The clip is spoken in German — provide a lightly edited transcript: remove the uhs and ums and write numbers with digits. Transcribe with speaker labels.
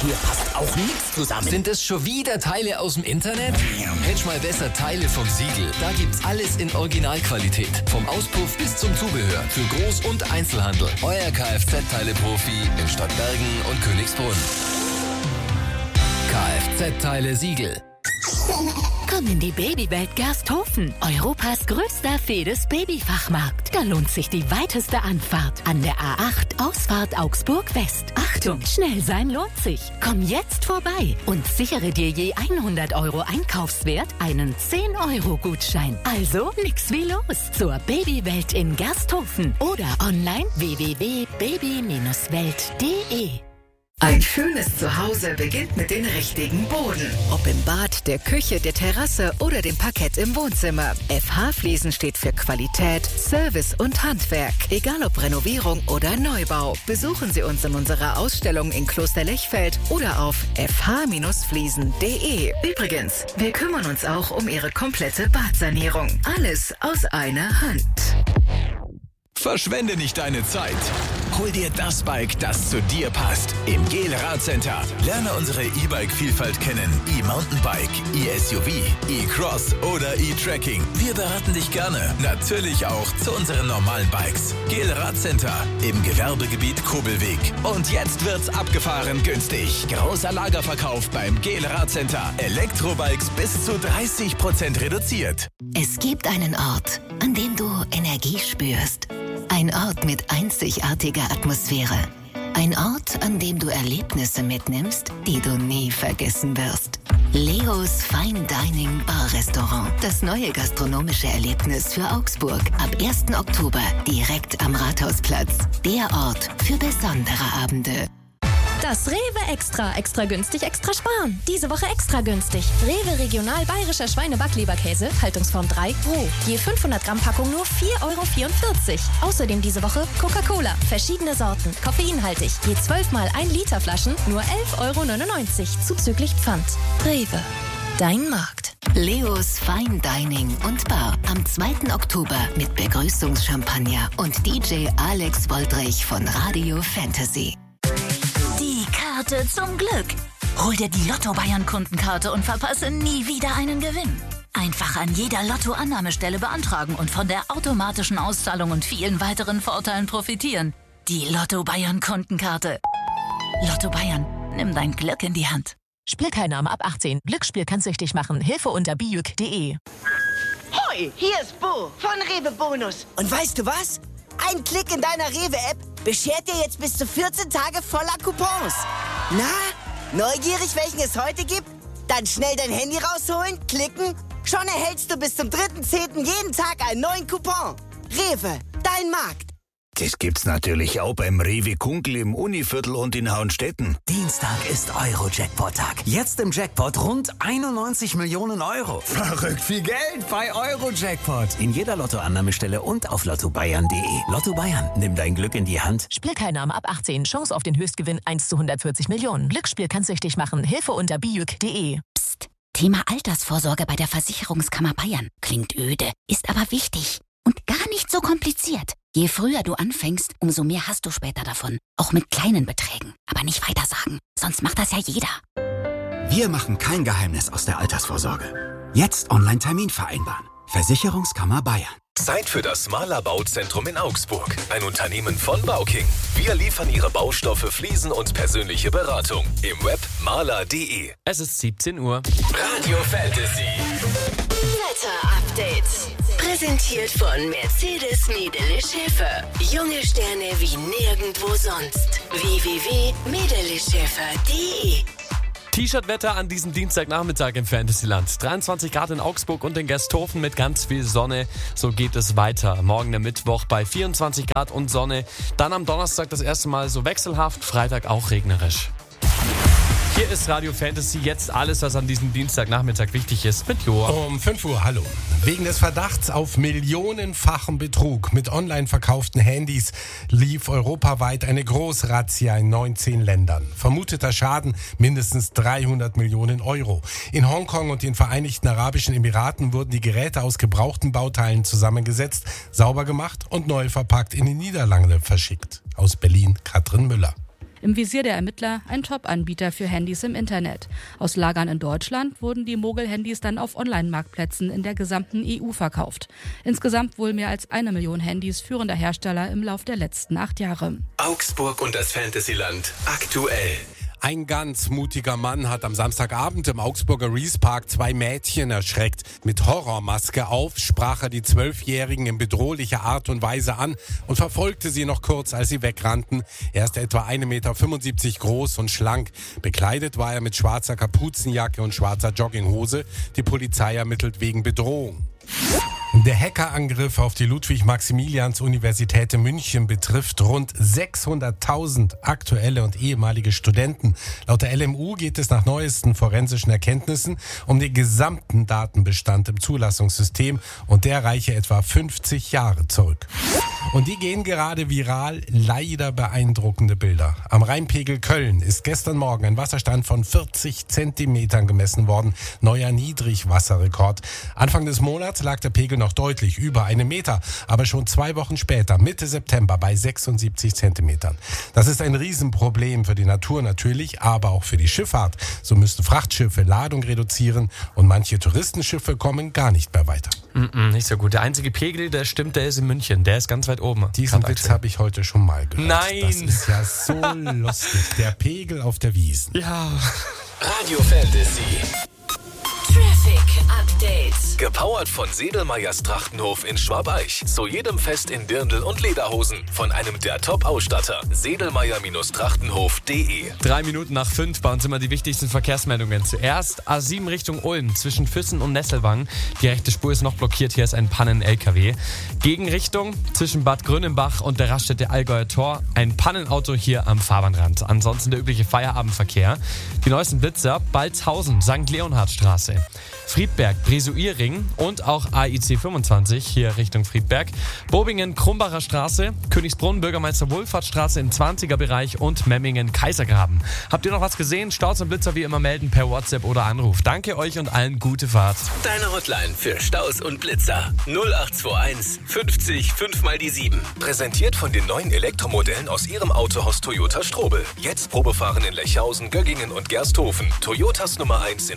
Speaker 1: Hier passt auch nichts zusammen.
Speaker 2: Sind es schon wieder Teile aus dem Internet? Hättest mal besser Teile vom Siegel. Da gibt's alles in Originalqualität. Vom Auspuff bis zum Zubehör. Für Groß- und Einzelhandel. Euer Kfz-Teile-Profi in Stadtbergen und Königsbrunn. Kfz-Teile Siegel.
Speaker 3: Komm in die Babywelt Gersthofen, Europas größter Fedes Babyfachmarkt. Da lohnt sich die weiteste Anfahrt an der A8 Ausfahrt Augsburg West. Achtung, schnell sein lohnt sich. Komm jetzt vorbei und sichere dir je 100 € Einkaufswert einen 10-€-Gutschein. Also nix wie los zur Babywelt in Gersthofen oder online www.baby-welt.de.
Speaker 4: Ein schönes Zuhause beginnt mit dem richtigen Boden. Ob im Bad, der Küche, der Terrasse oder dem Parkett im Wohnzimmer. FH Fliesen steht für Qualität, Service und Handwerk. Egal ob Renovierung oder Neubau. Besuchen Sie uns in unserer Ausstellung in Kloster Lechfeld oder auf fh-fliesen.de. Übrigens, wir kümmern uns auch um Ihre komplette Badsanierung. Alles aus einer Hand.
Speaker 5: Verschwende nicht deine Zeit. Hol dir das Bike, das zu dir passt. Im GEL Radcenter. Lerne unsere E-Bike-Vielfalt kennen. E-Mountainbike, E-SUV, E-Cross oder E-Trekking. Wir beraten dich gerne. Natürlich auch zu unseren normalen Bikes. GEL Radcenter im Gewerbegebiet Kobelweg. Und jetzt wird's abgefahren günstig. Großer Lagerverkauf beim GEL Radcenter. Elektrobikes bis zu 30% reduziert.
Speaker 3: Es gibt einen Ort, an dem du Energie spürst. Ein Ort mit einzigartiger Atmosphäre. Ein Ort, an dem du Erlebnisse mitnimmst, die du nie vergessen wirst. Leos Fine Dining Bar Restaurant. Das neue gastronomische Erlebnis für Augsburg. Ab 1. Oktober direkt am Rathausplatz. Der Ort für besondere Abende.
Speaker 6: Das Rewe Extra. Extra günstig, extra sparen. Diese Woche extra günstig. Rewe Regional Bayerischer Schweinebackleberkäse, Haltungsform 3, roh. Je 500 Gramm Packung nur 4,44 €. Außerdem diese Woche Coca-Cola. Verschiedene Sorten, koffeinhaltig. Je 12 mal 1 Liter Flaschen nur 11,99 € zuzüglich Pfand. Rewe. Dein Markt.
Speaker 3: Leos Fine Dining und Bar. Am 2. Oktober mit Begrüßungschampagner und DJ Alex Woldrich von Radio Fantasy.
Speaker 7: Karte zum Glück. Hol dir die Lotto Bayern Kundenkarte und verpasse nie wieder einen Gewinn. Einfach an jeder Lotto-Annahmestelle beantragen und von der automatischen Auszahlung und vielen weiteren Vorteilen profitieren. Die Lotto Bayern Kundenkarte. Lotto Bayern, nimm dein Glück in die Hand.
Speaker 8: Spielteilnahme ab 18. Glücksspiel kann süchtig machen. Hilfe unter biuk.de.
Speaker 9: Hoi, hier ist Bo von Rewe Bonus. Und weißt du was? Ein Klick in deiner Rewe-App beschert dir jetzt bis zu 14 Tage voller Coupons. Na, neugierig, welchen es heute gibt? Dann schnell dein Handy rausholen, klicken. Schon erhältst du bis zum 3.10. jeden Tag einen neuen Coupon. Rewe, dein Markt.
Speaker 10: Das gibt's natürlich auch beim Rewe Kunkel im Univiertel und in Hauenstetten.
Speaker 1: Dienstag ist Euro-Jackpot-Tag. Jetzt im Jackpot rund 91 Millionen €.
Speaker 10: Verrückt viel Geld
Speaker 1: Bei Euro-Jackpot. In jeder Lottoannahmestelle und auf lottobayern.de. Lotto Bayern, nimm dein Glück in die Hand.
Speaker 8: Spielteilnahme ab 18. Chance auf den Höchstgewinn 1 zu 140 Millionen. Glücksspiel kann süchtig machen. Hilfe unter biuk.de.
Speaker 3: Psst. Thema Altersvorsorge bei der Versicherungskammer Bayern. Klingt öde, ist aber wichtig. Und gar nicht so kompliziert. Je früher du anfängst, umso mehr hast du später davon. Auch mit kleinen Beträgen. Aber nicht weitersagen, sonst macht das ja jeder.
Speaker 11: Wir machen kein Geheimnis aus der Altersvorsorge. Jetzt Online-Termin vereinbaren. Versicherungskammer Bayern.
Speaker 5: Zeit für das Maler Bauzentrum in Augsburg. Ein Unternehmen von Bauking. Wir liefern Ihre Baustoffe, Fliesen und persönliche Beratung. Im Web maler.de.
Speaker 12: Es ist 17 Uhr.
Speaker 5: Radio Fantasy.
Speaker 3: Wetter-Update. Präsentiert von Mercedes Medele Schäfer. Junge Sterne wie nirgendwo sonst. www.medeleschäfer.de.
Speaker 12: T-Shirt-Wetter an diesem Dienstagnachmittag im Fantasyland. 23 Grad in Augsburg und in Gersthofen mit ganz viel Sonne. So geht es weiter. Morgen der Mittwoch bei 24 Grad und Sonne. Dann am Donnerstag das erste Mal so wechselhaft. Freitag auch regnerisch. Hier ist Radio Fantasy, jetzt alles, was an diesem Dienstagnachmittag wichtig ist, mit Joa.
Speaker 13: Um 5 Uhr, hallo. Wegen des Verdachts auf millionenfachen Betrug mit online verkauften Handys lief europaweit eine Großrazzia in 19 Ländern. Vermuteter Schaden mindestens 300 Millionen €. In Hongkong und den Vereinigten Arabischen Emiraten wurden die Geräte aus gebrauchten Bauteilen zusammengesetzt, sauber gemacht und neu verpackt in die Niederlande verschickt. Aus Berlin, Katrin Müller.
Speaker 14: Im Visier der Ermittler ein Top-Anbieter für Handys im Internet. Aus Lagern in Deutschland wurden die Mogel-Handys dann auf Online-Marktplätzen in der gesamten EU verkauft. Insgesamt wohl mehr als 1 Million Handys führender Hersteller im Lauf der letzten 8 Jahre.
Speaker 5: Augsburg und das Fantasyland aktuell.
Speaker 13: Ein ganz mutiger Mann hat am Samstagabend im Augsburger Rees-Park 2 Mädchen erschreckt. Mit Horrormaske auf sprach er die 12-Jährigen in bedrohlicher Art und Weise an und verfolgte sie noch kurz, als sie wegrannten. Er ist etwa 1,75 Meter groß und schlank. Bekleidet war er mit schwarzer Kapuzenjacke und schwarzer Jogginghose. Die Polizei ermittelt wegen Bedrohung. Der Hackerangriff auf die Ludwig-Maximilians-Universität in München betrifft rund 600.000 aktuelle und ehemalige Studenten. Laut der LMU geht es nach neuesten forensischen Erkenntnissen um den gesamten Datenbestand im Zulassungssystem und der reiche etwa 50 Jahre zurück. Und die gehen gerade viral, leider beeindruckende Bilder. Am Rheinpegel Köln ist gestern Morgen ein Wasserstand von 40 Zentimetern gemessen worden. Neuer Niedrigwasserrekord. Anfang des Monats lag der Pegel noch deutlich über 1 Meter, aber schon 2 Wochen später, Mitte September, bei 76 Zentimetern. Das ist ein Riesenproblem für die Natur natürlich, aber auch für die Schifffahrt. So müssten Frachtschiffe Ladung reduzieren und manche Touristenschiffe kommen gar nicht mehr weiter.
Speaker 12: Nicht so gut. Der einzige Pegel, der stimmt, der ist in München. Der ist ganz weit oben.
Speaker 13: Diesen Witz habe ich heute schon mal gehört.
Speaker 12: Nein!
Speaker 13: Das ist ja so lustig. Der Pegel auf der Wiesn.
Speaker 12: Ja.
Speaker 5: Radio Fantasy.
Speaker 3: Traffic Update.
Speaker 5: Gepowert von Sedelmeyers Trachtenhof in Schwabeich. Zu jedem Fest in Dirndl und Lederhosen. Von einem der Top-Ausstatter. Sedelmeyer-Trachtenhof.de.
Speaker 12: 3 Minuten nach 5 bei uns immer die wichtigsten Verkehrsmeldungen. Zuerst A7 Richtung Ulm zwischen Füssen und Nesselwang. Die rechte Spur ist noch blockiert. Hier ist ein Pannen-LKW. Gegenrichtung zwischen Bad Grönenbach und der Raststätte Allgäuer Tor. Ein Pannenauto hier am Fahrbahnrand. Ansonsten der übliche Feierabendverkehr. Die neuesten Blitzer: Balzhausen, St. Leonhardstraße, Friedberg, Bresuiering und auch AIC 25 hier Richtung Friedberg, Bobingen, Krumbacher Straße, Königsbrunn, Bürgermeister Wohlfahrtsstraße im 20er-Bereich und Memmingen, Kaisergraben. Habt ihr noch was gesehen? Staus und Blitzer wie immer melden per WhatsApp oder Anruf. Danke euch und allen gute Fahrt.
Speaker 5: Deine Hotline für Staus und Blitzer 0821 50 5 mal die 7. Präsentiert von den neuen Elektromodellen aus ihrem Autohaus Toyota Strobel. Jetzt Probefahren in Lechhausen, Göggingen und Gersthofen. Toyotas Nummer 1 in